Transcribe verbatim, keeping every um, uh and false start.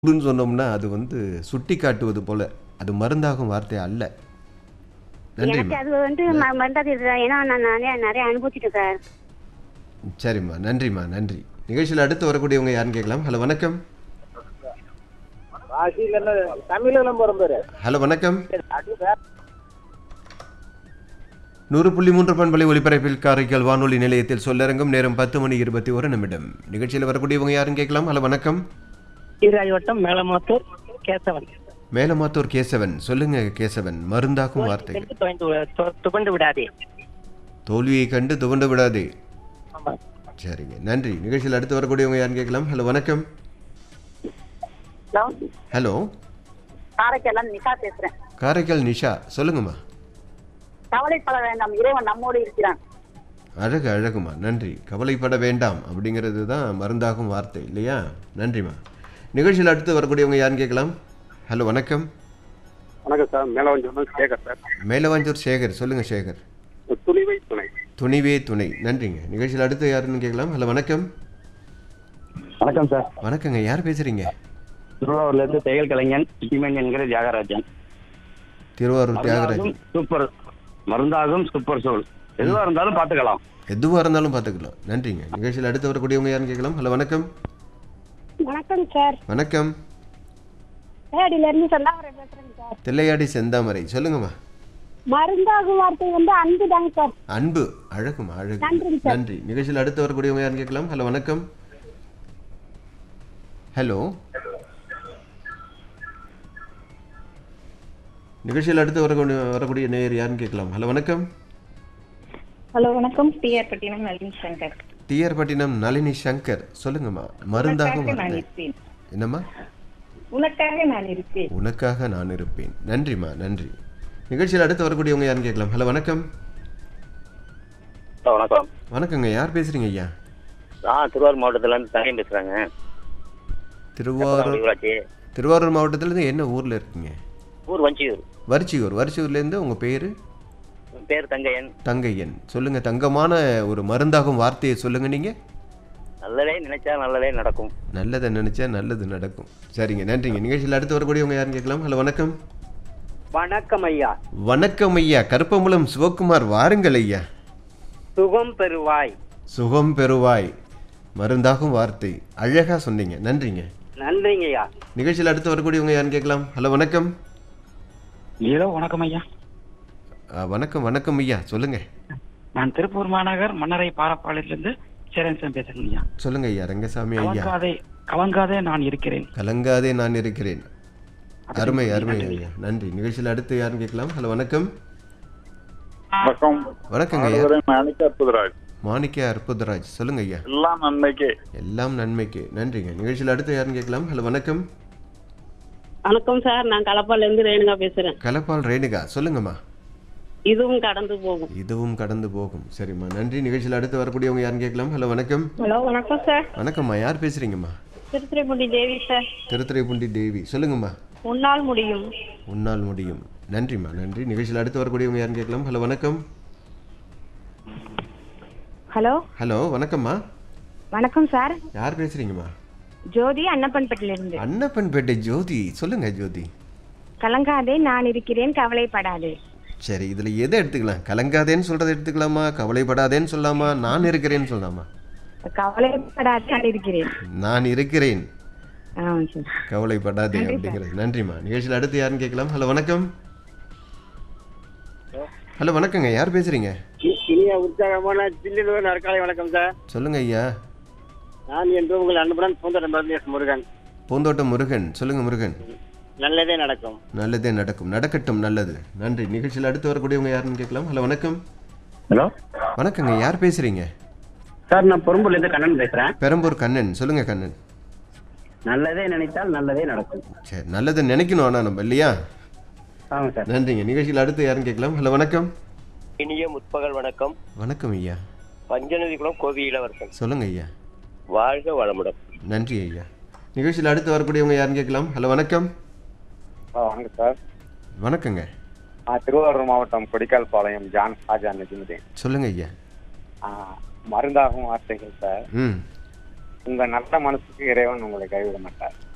சூடுன்னு சொன்னோம்னா, அது வந்து சுட்டி காட்டுவது போல. அது மருந்தாகும் வார்த்தை அல்ல. எனக்கு நன்றிம்மா. அது வந்து ந ம மருந்தாது இல்ல. ஏன்னா நான் நெறைய நெறைய அனுபவிச்சுட்டேன் சார். சரிம்மா. நன்றிம்மா, நன்றி. நிகழ்ச்சியில அடுத்து வரக்கூடியவங்க யாருன்னு கேட்கலாம். ஹலோ வணக்கம். தமிழ்ல போறோம் பாரு. ஹலோ வணக்கம். நூறு புள்ளி மூன்று பண்பலை ஒலிபரப்பில் காரைக்கால் வானொலி நிலையத்தில் சொல்லரங்கம் நேரம் பத்து மணி இருபத்தி ஒரு நிமிடம். நிகழ்ச்சியில் வரக்கூடியவங்க யாருன்னு கேட்கலாம். ஹலோ வணக்கம். ஈராய் வட்டம் மேலமாத்தூர் கேசவன். மேலமாத்தூர் கேசவன். சொல்லுங்க கேசவன். மருந்தாக்கும் வார்த்தைகள். துவண்டு துவண்டு விடாதே. தோல்வியை கண்டு துவண்டு விடாதே. ஆமா. சரிங்க. நன்றி. நிகழ்ச்சியில் அடுத்து வரக்கூடியவங்க யாருன்னு கேட்கலாம். ஹலோ வணக்கம். ஹலோ. ஹலோ. காரைக்கால் நிஷா பேசுறேன். காரைக்கால் நிஷா. சொல்லுங்கம்மா. கவலைப்பட வேண்டாம், இறைவன் நம்மோடு இருக்கிறான். அழகு அழகுமா. நன்றி. கவலைப்பட வேண்டாம் அப்படிங்கிறது தான் மருந்தாகும் வார்த்தை இல்லையா? நன்றிம்மா. நிகழ்ச்சியில் அடுத்து வரக்கூடியவங்க யாருன்னு கேட்கலாம். ஹலோ வணக்கம். வணக்கம் சார். மேலவஞ்சூர் சேகர் சார். மேலவாஞ்சூர் சேகர். சொல்லுங்க சேகர். துணிவை துணை. துணிவே துணை. நன்றிங்க. நிகழ்ச்சியில் அடுத்து யாருன்னு கேட்கலாம். ஹலோ வணக்கம். வணக்கம் சார். வணக்கங்க. யார் பேசுறீங்க? திருவாரூர்ல இருந்து தையல் கலைஞன் இட்டிமன் என்கிற Thiagarajan. Thiruvarur Thiagarajan. Super மருந்தாகும் super soul. எதுவா இருந்தாலும் பாத்துக்கலாம். எதுவாக இருந்தாலும் பார்த்துக்கலாம். நன்றிங்க. நிகழ்ச்சியில் அடுத்து வரக்கூடியவங்க யாருன்னு கேட்கலாம். ஹலோ வணக்கம். வணக்கம் சார். வணக்கம். தேடில இருந்து சொல்லாமரை பேசுறேன் சார். தில்லையாடி செந்தாமரை. சொல்லுங்கம்மா. மருந்தாகும் வார்த்தை வந்து அன்பு தாங்க சார். அன்பு. அழகுமா அழகு. நன்றிங்க சார். நன்றி. நிகழ்ச்சியில் அடுத்து வரக்கூடியவங்க யாருன்னு கேட்கலாம். ஹலோ வணக்கம். ஹலோ. நிகழ்ச்சியில் அடுத்து வரக்கூடிய வரக்கூடிய நேயர் யாருன்னு கேட்கலாம். ஹலோ வணக்கம். ஹலோ வணக்கம். டிஆர் பட்டினம் நளினி சங்கர். டிஆர் பட்டினம் நளினி சங்கர். சொல்லுங்கம்மா. மருந்தாகும் உனக்காக நான் வார்த்தை. இருப்பேன். என்னம்மா? உனக்காக நான் இருப்பேன். உனக்காக நான் இருப்பேன். நன்றிம்மா. நன்றி. நிகழ்ச்சியில் அடுத்து வரக்கூடியவங்க யாருன்னு கேட்கலாம். ஹலோ வணக்கம். வணக்கம். வணக்கங்க. யார் பேசுறீங்க ஐயா? நான் திருவாரூர் மாவட்டத்துல இருந்து தனியும் பேசுறேங்க. திருவாரூர் ஊராட்சி. திருவாரூர் மாவட்டத்திலேருந்து என்ன ஊரில் இருக்கீங்க? ஊர் வஞ்சியூர். வரிச்சியூர். வரிச்சியூர்லேருந்து உங்கள் பேர்? பேர் தங்கையன். தங்கையன். சொல்லுங்கள். தங்கமான ஒரு மருந்தாகும் வார்த்தையை சொல்லுங்கள் நீங்கள். நல்லதே நினைச்சா நல்லதே நடக்கும். நல்லதை நினச்சா நல்லது நடக்கும். சரிங்க. நன்றிங்க. நிகழ்ச்சியில் அடுத்து வரக்கூடியவங்க யாருன்னு கேட்கலாம். ஹலோ வணக்கம். வணக்கம் ஐயா. வணக்கம் ஐயா. கருப்பமுலம் சிவகுமார். வாருங்கள் ஐயா. சுகம் பெறுவாய். சுகம் பெறுவாய். மருந்தாகும் வார்த்தை. அழகா சொன்னீங்க. நன்றிங்க. நன்றிங்க ஐயா. நிகழ்ச்சியில் அடுத்து வரக்கூடியவங்க யாருன்னு கேட்கலாம். ஹலோ வணக்கம். ஹலோ வணக்கம் ஐயா. ஆ, வணக்கம் வணக்கம் ஐயா. சொல்லுங்க. நான் திருப்பூர் மாநகர் மன்னரை பாரப்பாளையத்திலிருந்து சேரன்சன் பேசுறேன் ஐயா. சொல்லுங்க ஐயா. ரங்கசாமி ஐயா. கலங்காதே கலங்காதே நான் இருக்கிறேன். கலங்காதே நான் இருக்கிறேன். அருமை அருமை ஐயா. நன்றி. நிகழ்ச்சியில் அடுத்து யாருன்னு கேட்கலாம். ஹலோ வணக்கம். வணக்கம். வணக்கங்க ஐயா. மாணிக்க அற்புதராஜ். மாணிக்க அற்புதராஜ். சொல்லுங்க ஐயா. எல்லாம் நன்மைக்கு. எல்லாம் நன்மைக்கு. நன்றிங்க. நிகழ்ச்சியில் அடுத்து யாருன்னு கேட்கலாம். ஹலோ வணக்கம். வணக்கம் சார். நான் கலப்பால இருந்து ரேணுகா பேசுறேன். கலப்பால் ரேணுகா. சொல்லுங்கம்மா. இதுவும் கடந்து போகும். இதுவும் கடந்து போகும். சரிம்மா. நன்றி. நிகழ்ச்சியில் அடுத்து வரக்கூடியவங்க யாருன்னு கேட்கலாம். ஹலோ வணக்கம். ஹலோ வணக்கம் சார். வணக்கம்மா. யார் பேசுறீங்கம்மா? திருத்துறைப்பூண்டி தேவி சார். திருத்துறைப்பூண்டி தேவி. சொல்லுங்கம்மா. உன்னால் முடியும். உன்னால் முடியும். நன்றிம்மா. நன்றி. நிகழ்ச்சியில் அடுத்து வரக்கூடியவங்க யாருன்னு கேட்கலாம். ஹலோ வணக்கம். ஹலோ ஹலோ வணக்கம்மா. வணக்கம் சார். யார் பேசுறீங்கம்மா? ஜோதி அன்னப்பன்பட்டில இருந்து. அன்னப்பன்பேட்டை ஜோதி. சொல்லுங்க ஜோதி. கலங்காதே நான் இருக்கிறேன், கவலைப்படாதே. சரி, இதுல எதை எடுத்துக்கலாம்? கலங்காதேன்னு சொல்றதை எடுத்துக்கலாமா? கவலைப்படாதேன்னு சொல்லலாமா? நான் இருக்கிறேன்னு சொல்லலாமா? கவலைப்படாதே நான் இருக்கிறேன். நான் இருக்கிறேன். ஆ சரி. கவலைப்படாதே அப்படிங்கிறது. நன்றிம்மா. நிகழ்ச்சியில் அடுத்து யாருன்னு கேட்கலாம். ஹலோ வணக்கம். ஹலோ வணக்கங்க. யார் பேசுறீங்க? இனிய உற்சாகமான தில்லியில் நற்காலை வணக்கம் சார். சொல்லுங்க ஐயா. நான் என்று உங்கள் அன்புடன் பூந்தோட்டம் பரதேஷ் முருகன். பூந்தோட்டம் முருகன். சொல்லுங்க முருகன். நல்லதே நடக்கும். நல்லதே நடக்கும். நடக்கட்டும். நல்லது. நன்றி. நிகழ்ச்சியில் அடுத்து வரக்கூடியவங்க யாருன்னு கேட்கலாம். ஹலோ வணக்கம். ஹலோ வணக்கங்க. யார் பேசுறீங்க? சார், நான் பொறும்பூர்ல இருந்து கண்ணன் பேசுறேன். பெரம்பூர் கண்ணன். சொல்லுங்க கண்ணன். நல்லதே நினைத்தால் நல்லதே நடக்கும். சரி, நல்லதை நினைக்கணும் ஆனால் நம்ம இல்லையா? ஆமா சார். நன்றிங்க. நிகழ்ச்சியில் அடுத்து யாருன்னு கேட்கலாம். ஹலோ வணக்கம். இனிய முற்பகல் வணக்கம். வணக்கம் ஐயா. பஞ்சநதி குளம் கோவி இளவரசன். சொல்லுங்க ஐயா. வாழ்க வளமுடன். நன்றி ஐயா. நிகழ்ச்சியில் அடுத்து வரக்கூடியவங்க யாருன்னு கேட்கலாம். ஹலோ வணக்கம். வணக்கம் சார். வணக்கங்க. திருவாரூர் மாவட்டம் கொடிக்கால் பாளையம் ஜான் ஷாஜான் நஜிமுதீன். சொல்லுங்க ஐயா. மருந்தாகும் வார்த்தைகள் சார். ம் உங்க நல்ல மனசுக்கு இறைவன் உங்களை கைவிட மாட்டார்.